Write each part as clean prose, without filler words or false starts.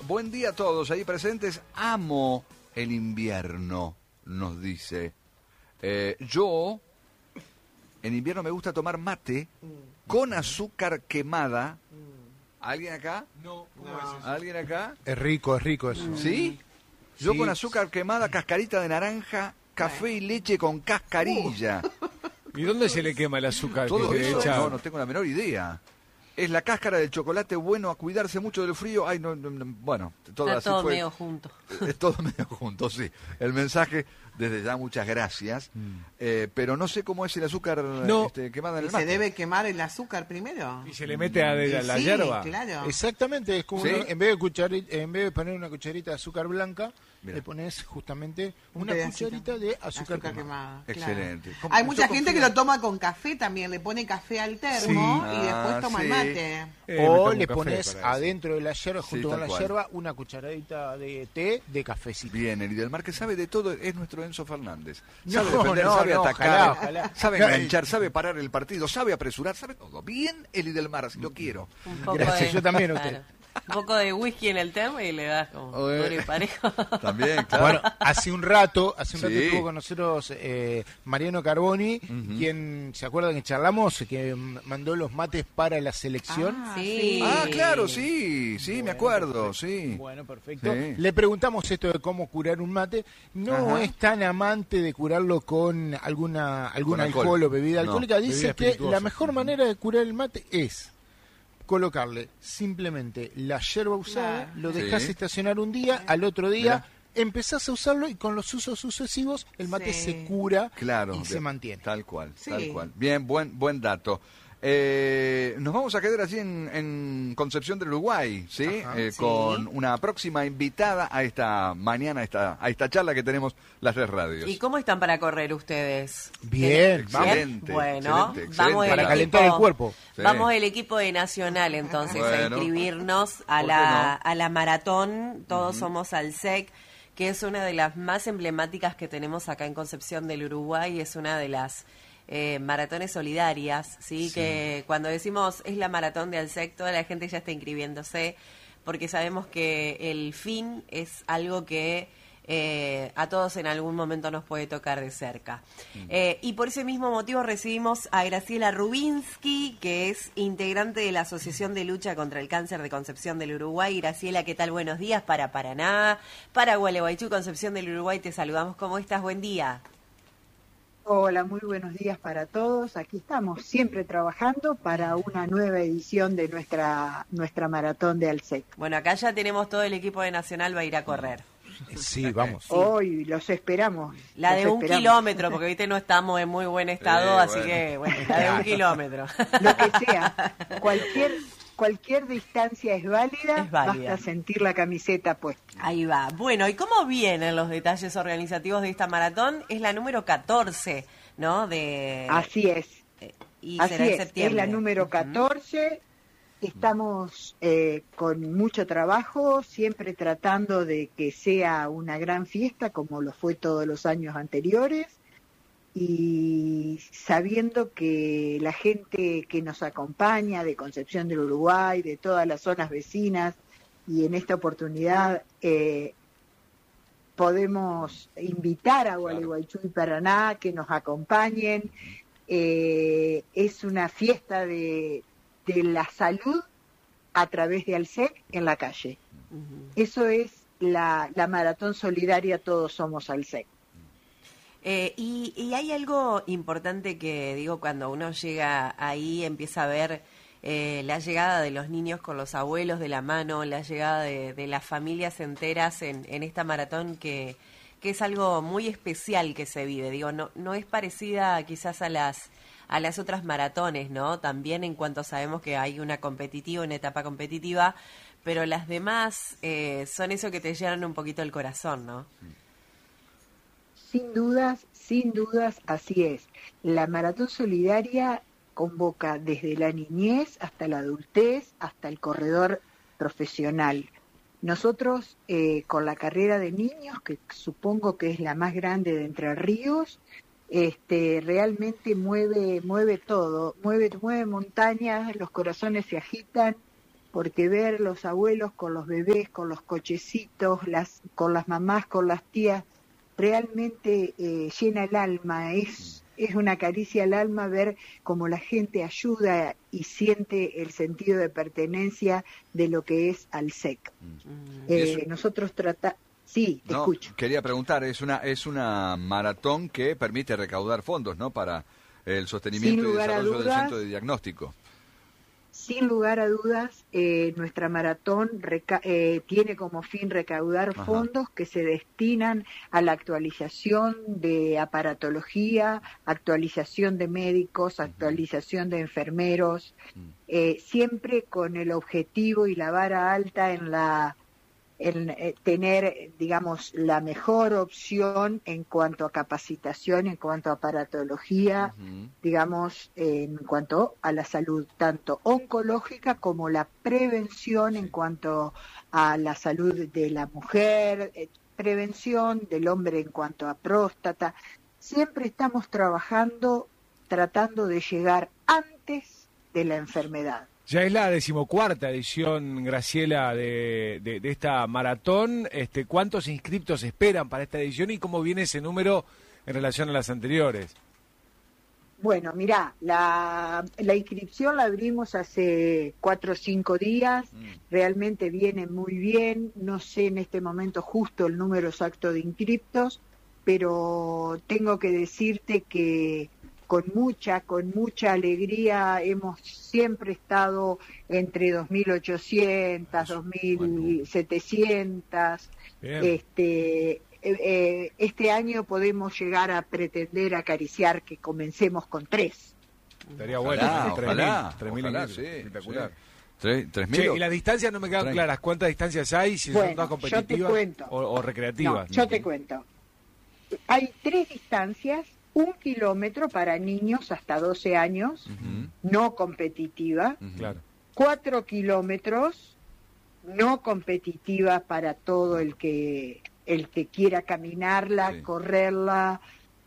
buen día a todos ahí presentes. Amo el invierno, nos dice. Yo, en invierno me gusta tomar mate con azúcar quemada. ¿Alguien acá? No. ¿Alguien acá? Es rico eso. ¿Sí? Yo Sí. con azúcar quemada, cascarita de naranja, café y leche con cascarilla. ¿Y dónde se le quema el azúcar? Todo que se le eso, echa? no tengo la menor idea. Es la cáscara del chocolate bueno a cuidarse mucho del frío. Ay, no, bueno, todo Está así todo fue. medio junto. Es todo medio junto, sí. El mensaje, desde ya, muchas gracias. Pero no sé cómo es el azúcar quemada en el ¿Se mate. debe quemar el azúcar primero? ¿Y se le mete a la Sí, hierba? claro. Exactamente, es como ¿Sí? en vez de poner una cucharita de azúcar blanca, Mirá. le pones justamente Un una pedacito. cucharita de azúcar quemada. claro. Excelente. Hay Yo mucha gente que confío. lo toma con café también, le pone café al termo Sí. y después Ah, toma el sí. mate. Me tomo O un le café pones para eso. adentro de la yerba, Sí, junto con tal la cual. yerba, una cucharadita de té de cafecito. Bien, el del Mar que sabe de todo es nuestro Enzo Fernández. No, Sabe defender, no, sabe no, atacar, ojalá. sabe No, enganchar, sabe parar el partido, sabe apresurar, sabe todo. Bien, el del Mar, así lo quiero. Un poco Gracias, yo también a usted. Claro. Un poco de whisky en el termo y le das como duro y parejo. También, claro. Bueno, hace un rato Sí. estuvo con nosotros Mariano Carboni, quien, ¿se acuerdan que charlamos? Que mandó los mates para la selección. Sí. Ah, claro, sí, me acuerdo, sí. Bueno, perfecto. Sí. Le preguntamos esto de cómo curar un mate. No Ajá. es tan amante de curarlo con algún Con alcohol alcohol. o bebida No, alcohólica. Dice bebida que espirituosa. la mejor manera de curar el mate es colocarle simplemente la yerba usada, Claro. lo dejas Sí. estacionar un día, al otro día Mirá. empezás a usarlo y con los usos sucesivos el mate Sí. se cura Claro, y se mantiene. Tal cual, Sí. tal cual. Bien, buen dato. Nos vamos a quedar allí en Concepción del Uruguay, ¿sí? Ajá. Sí. Con una próxima invitada a esta mañana, a esta charla que tenemos las tres radios. ¿Y cómo están para correr ustedes? Bien, vamos. Excelente, Bueno, excelente, vamos excelente. el Para equipo, calentar el cuerpo. Sí. Vamos el equipo de Nacional entonces a Bueno. inscribirnos a ¿Por qué a la maratón. Todos somos Alsec, que es una de las más emblemáticas que tenemos acá en Concepción del Uruguay. Es una de las maratones solidarias, ¿sí? Que cuando decimos es la maratón de Alsec, toda la gente ya está inscribiéndose, porque sabemos que el fin es algo que a todos en algún momento nos puede tocar de cerca. Y por ese mismo motivo recibimos a Graciela Rubinsky, que es integrante de la Asociación de Lucha contra el Cáncer de Concepción del Uruguay. Graciela, ¿qué tal? Buenos días para Paraná, para Gualeguaychú, Concepción del Uruguay. Te saludamos. ¿Cómo estás? Buen día. Hola, muy buenos días para todos. Aquí estamos siempre trabajando para una nueva edición de nuestra maratón de Alsec. Bueno, acá ya tenemos todo el equipo de Nacional va a ir a correr. Sí, vamos. Hoy los esperamos. La los de 1 esperamos. kilómetro, porque ahorita no estamos en muy buen estado, así bueno. que, bueno, la de 1 kilómetro. Lo que sea, cualquier distancia es válida, Es válida. basta sentir la camiseta puesta. Ahí va. Bueno, ¿y cómo vienen los detalles organizativos de esta maratón? Es la número 14, ¿no? Así es. Y Así será en es septiembre. la número 14. Estamos con mucho trabajo, siempre tratando de que sea una gran fiesta como lo fue todos los años anteriores y sabiendo que la gente que nos acompaña de Concepción del Uruguay, de todas las zonas vecinas y en esta oportunidad podemos invitar a Gualeguaychú y Paraná que nos acompañen. Es una fiesta de la salud a través de Alsec en la calle. Eso es la maratón solidaria Todos Somos Alsec. Y hay algo importante que, digo, cuando uno llega ahí, empieza a ver la llegada de los niños con los abuelos de la mano, la llegada de las familias enteras en esta maratón que es algo muy especial que se vive. Digo, no es parecida quizás a las otras maratones, ¿no? También en cuanto sabemos que hay una etapa competitiva, pero las demás son eso que te llenan un poquito el corazón, ¿no? Sin dudas, así es. La maratón solidaria convoca desde la niñez hasta la adultez, hasta el corredor profesional. Nosotros, con la carrera de niños, que supongo que es la más grande de Entre Ríos, realmente mueve todo, mueve montañas, los corazones se agitan, porque ver los abuelos con los bebés, con los cochecitos, con las mamás, con las tías, realmente llena el alma, es una caricia al alma ver cómo la gente ayuda y siente el sentido de pertenencia de lo que es ALSEC. Nosotros tratamos... Sí, te escucho. Quería preguntar, es una maratón que permite recaudar fondos, ¿no? Para el sostenimiento y desarrollo del centro de diagnóstico. Sin lugar a dudas, nuestra maratón tiene como fin recaudar fondos que se destinan a la actualización de aparatología, actualización de médicos, actualización de enfermeros, siempre con el objetivo y la vara alta en tener, digamos, la mejor opción en cuanto a capacitación, en cuanto a aparatología, digamos, en cuanto a la salud, tanto oncológica como la prevención en cuanto a la salud de la mujer, prevención del hombre en cuanto a próstata. Siempre estamos trabajando, tratando de llegar antes de la enfermedad. Ya es la 14ª edición, Graciela, de esta maratón. ¿Cuántos inscriptos esperan para esta edición y cómo viene ese número en relación a las anteriores? Bueno, mirá, la inscripción la abrimos hace 4 o 5 días, realmente viene muy bien, no sé en este momento justo el número exacto de inscriptos, pero tengo que decirte que con mucha alegría hemos siempre estado entre 2.800, 2.700. Este año podemos llegar a pretender acariciar que comencemos con 3. Estaría bueno, ojalá, 3.000, sí, espectacular. Sí. 3.000. Y las distancias no me quedan claras. ¿Cuántas distancias hay? Si son todas competitivas o recreativas. No, yo te cuento. Hay 3 distancias. 1 kilómetro para niños hasta 12 años, no competitiva. Claro. 4 kilómetros, no competitiva para todo el que quiera caminarla, correrla.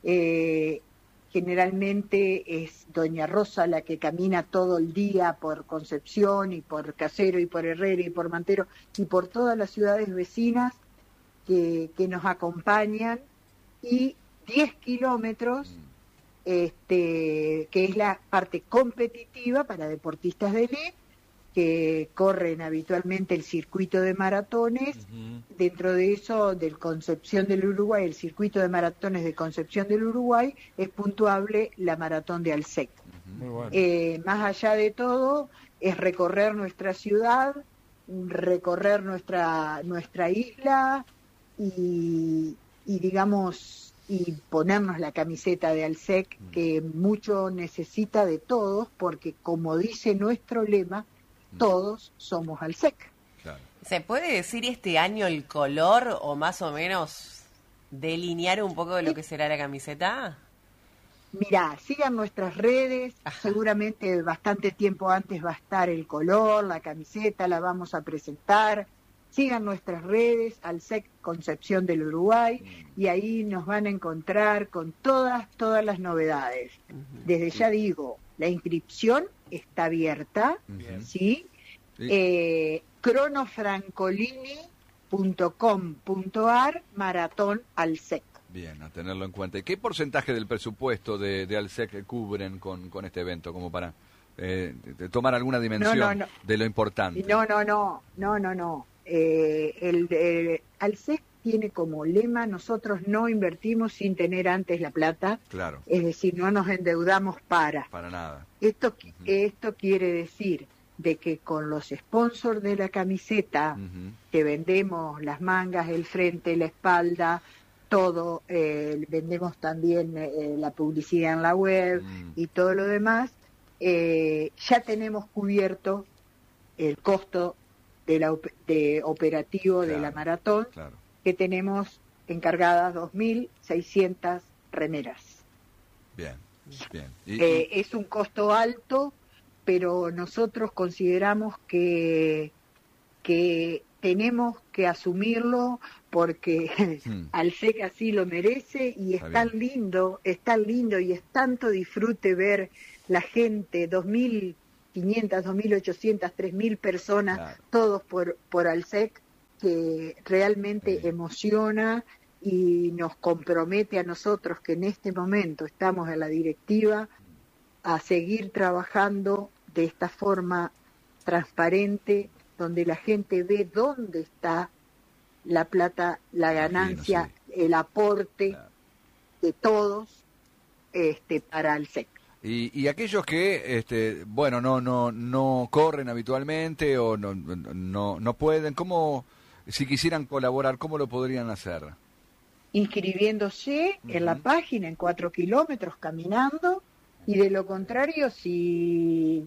Generalmente es Doña Rosa la que camina todo el día por Concepción y por Casero y por Herrera y por Mantero y por todas las ciudades vecinas que nos acompañan, y 10 kilómetros, que es la parte competitiva para deportistas de élite, que corren habitualmente el circuito de maratones. Dentro de eso, del Concepción del Uruguay, el circuito de maratones de Concepción del Uruguay, es puntuable la maratón de ALSEC. Muy bueno. Más allá de todo, es recorrer nuestra ciudad, recorrer nuestra isla y digamos... y ponernos la camiseta de ALSEC, que mucho necesita de todos, porque como dice nuestro lema, todos somos ALSEC. Claro. ¿Se puede decir este año el color o más o menos delinear un poco de lo que será la camiseta? Mirá, sigan nuestras redes, seguramente bastante tiempo antes va a estar el color, la camiseta, la vamos a presentar. Sigan nuestras redes, ALSEC Concepción del Uruguay, y ahí nos van a encontrar con todas las novedades. Desde ya digo, la inscripción está abierta, ¿sí? cronofrancolini.com.ar Maratón ALSEC. Bien, a tenerlo en cuenta. ¿Y qué porcentaje del presupuesto de ALSEC cubren con este evento, como para de tomar alguna dimensión de lo importante? No. ALSEC tiene como lema: nosotros no invertimos sin tener antes la plata. Claro. Es decir, no nos endeudamos para nada. Esto quiere decir de que con los sponsors de la camiseta, que vendemos las mangas, el frente, la espalda, todo, vendemos también la publicidad en la web y todo lo demás, ya tenemos cubierto el costo de operativo de la maratón, que tenemos encargadas 2.600 remeras. Bien. Es un costo alto, pero nosotros consideramos que tenemos que asumirlo porque ALSEC así lo merece, y es tan lindo y es tanto disfrute ver la gente, 2.500 2.500, 2.800, 3.000 personas, Claro. todos por ALSEC, que realmente Sí. emociona y nos compromete a nosotros, que en este momento estamos en la directiva, a seguir trabajando de esta forma transparente, donde la gente ve dónde está la plata, la ganancia, el aporte Claro. de todos para ALSEC. Y aquellos que, bueno, no corren habitualmente o no pueden, ¿cómo, si quisieran colaborar, cómo lo podrían hacer? Inscribiéndose en la página en 4 kilómetros caminando, y de lo contrario, si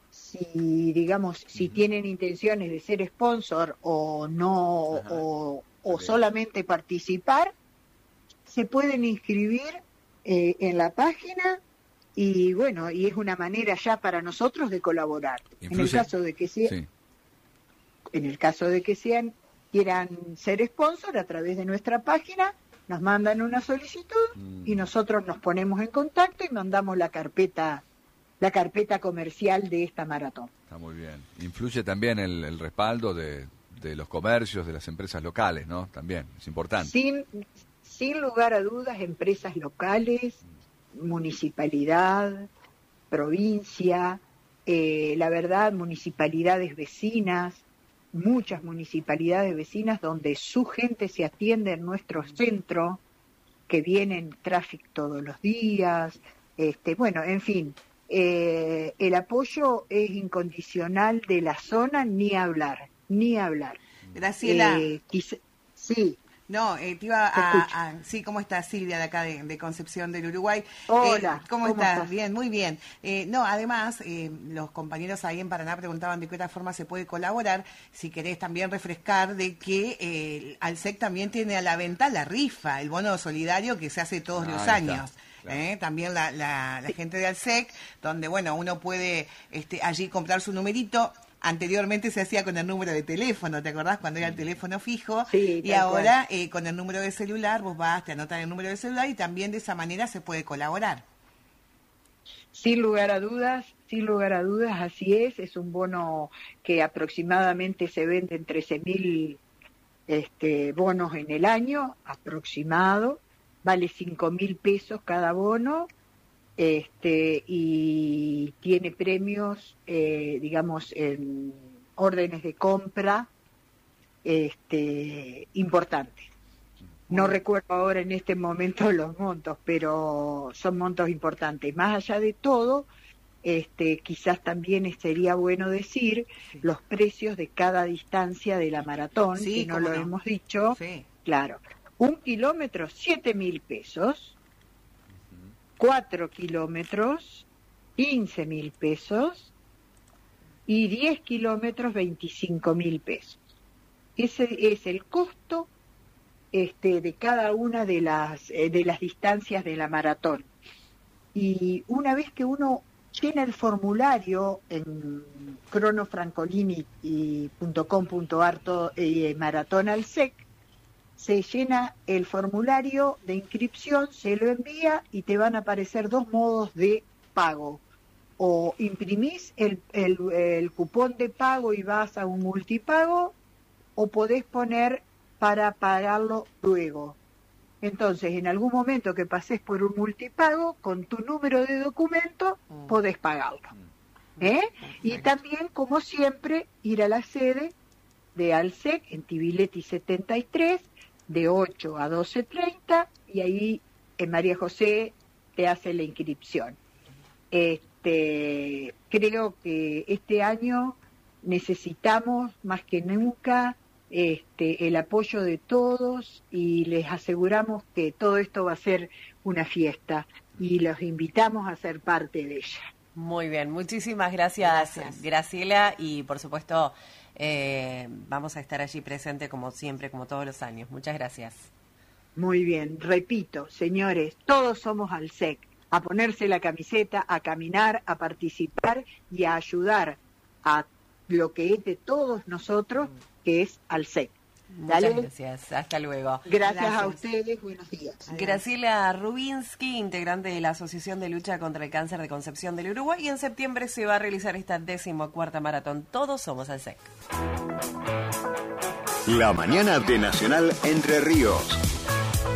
tienen intenciones de ser sponsor o no, Ajá. o Bien. solamente participar, se pueden inscribir en la página, y bueno, y es una manera ya para nosotros de colaborar. En el Influye- caso de que sea, Sí. en el caso de que quieran ser sponsor, a través de nuestra página nos mandan una solicitud y nosotros nos ponemos en contacto y mandamos la carpeta comercial de esta maratón. Está muy bien. Influye también el respaldo de los comercios, de las empresas locales, ¿no? También, es importante. Sin lugar a dudas, empresas locales, municipalidad, provincia, la verdad, municipalidades vecinas, muchas municipalidades vecinas donde su gente se atiende en nuestro centro, que vienen tráfico todos los días, bueno, en fin, el apoyo es incondicional de la zona, ni hablar. Graciela. Sí. No, te iba Te escucho. sí, ¿cómo estás, Silvia, de acá de Concepción del Uruguay? Hola, ¿Cómo ¿cómo estás? estás? Bien, muy bien. No, además, los compañeros ahí en Paraná preguntaban de qué otra forma se puede colaborar. Si querés también refrescar de que ALSEC también tiene a la venta la rifa, el bono solidario que se hace todos los Ahí está, años. claro. También la gente de ALSEC, donde, bueno, uno puede allí comprar su numerito. Anteriormente se hacía con el número de teléfono, ¿te acordás? Cuando era el teléfono fijo. Sí, Y tal ahora con el número de celular, vos vas, te anotas el número de celular y también de esa manera se puede colaborar. Sin lugar a dudas, así es un bono que aproximadamente se vende en 13.000 bonos en el año, aproximado, vale 5.000 pesos cada bono, y tiene premios, digamos, en órdenes de compra importantes. No recuerdo ahora en este momento los montos, pero son montos importantes. Más allá de todo, quizás también sería bueno decir los precios de cada distancia de la maratón, Sí, que no cómo lo no. hemos dicho. Sí. Claro, 1 kilómetro, 7.000 pesos, 4 kilómetros, 15.000 pesos, y 10 kilómetros, 25.000 pesos. Ese es el costo de cada una de las distancias de la maratón. Y una vez que uno llena el formulario en cronofrancolini.com.ar Maratón ALSEC, se llena el formulario de inscripción, se lo envía y te van a aparecer 2 modos de pago. O imprimís el cupón de pago y vas a un multipago, o podés poner para pagarlo luego. Entonces, en algún momento que pases por un multipago, con tu número de documento, podés pagarlo. Y también, como siempre, ir a la sede de ALSEC en Tibiletti 73, de 8 a 12:30, y ahí en María José te hace la inscripción. Creo que este año necesitamos más que nunca el apoyo de todos, y les aseguramos que todo esto va a ser una fiesta y los invitamos a ser parte de ella. Muy bien, muchísimas gracias, Graciela, y por supuesto vamos a estar allí presente como siempre, como todos los años. Muchas gracias. Muy bien, repito, señores, todos somos ALSEC, a ponerse la camiseta, a caminar, a participar y a ayudar a lo que es de todos nosotros, que es ALSEC. Muchas Dale. gracias. Hasta luego. Gracias a ustedes, buenos días. Graciela Rubinsky, integrante de la Asociación de Lucha contra el Cáncer de Concepción del Uruguay, y en septiembre se va a realizar esta 14ª maratón. Todos somos al SEC. La mañana de Nacional Entre Ríos.